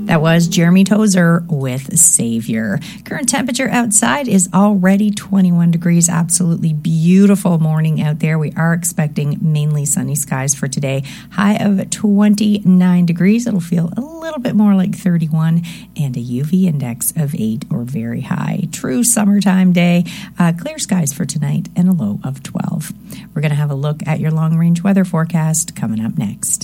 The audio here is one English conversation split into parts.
That was Jeremy Tozer with Savior. Current temperature outside is already 21 degrees. Absolutely beautiful morning out there. We are expecting mainly sunny skies for today. High of 29 degrees. It'll feel a little bit more like 31 and a UV index of 8 or very high. True summertime day. Clear skies for tonight and a low of 12. We're going to have a look at your long-range weather forecast coming up next.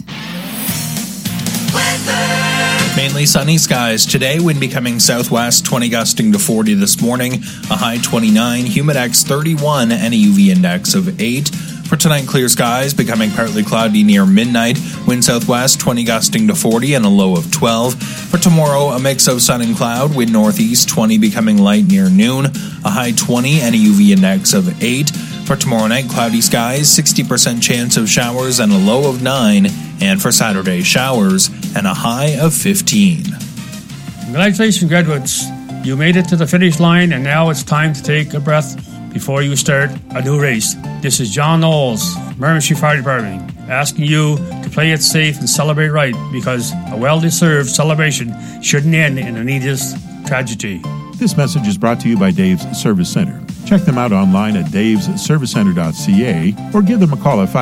Mainly sunny skies today, wind becoming southwest, 20 gusting to 40 this morning, a high 29, humidex 31, and a UV index of 8. For tonight, clear skies, becoming partly cloudy near midnight, wind southwest, 20 gusting to 40, and a low of 12. For tomorrow, a mix of sun and cloud, wind northeast, 20 becoming light near noon, a high 20, and a UV index of 8. For tomorrow night, cloudy skies, 60% chance of showers, and a low of 9. And for Saturday, showers and a high of 15. Congratulations, graduates. You made it to the finish line, and now it's time to take a breath before you start a new race. This is John Knowles, Miramichi Fire Department, asking you to play it safe and celebrate right, because a well-deserved celebration shouldn't end in a needless tragedy. This message is brought to you by Dave's Service Center. Check them out online at davesservicecenter.ca or give them a call at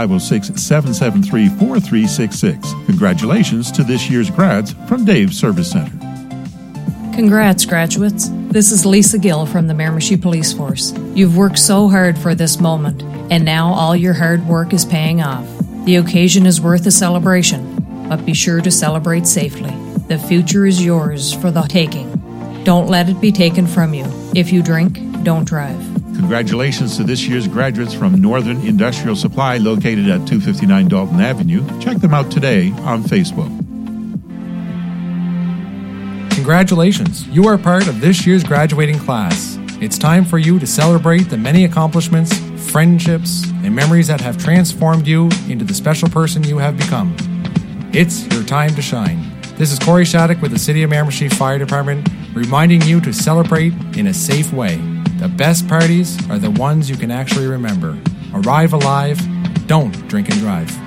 506-773-4366. Congratulations to this year's grads from Dave's Service Center. Congrats, graduates. This is Lisa Gill from the Miramichi Police Force. You've worked so hard for this moment, and now all your hard work is paying off. The occasion is worth a celebration, but be sure to celebrate safely. The future is yours for the taking. Don't let it be taken from you. If you drink, don't drive. Congratulations to this year's graduates from Northern Industrial Supply, located at 259 Dalton Avenue. Check them out today on Facebook. Congratulations, you are part of this year's graduating class. It's time for you to celebrate the many accomplishments, friendships, and memories that have transformed you into the special person you have become. It's your time to shine. This is Corey Shattuck with the City of Miramichi Fire Department, reminding you to celebrate in a safe way. The best parties are the ones you can actually remember. Arrive alive, don't drink and drive.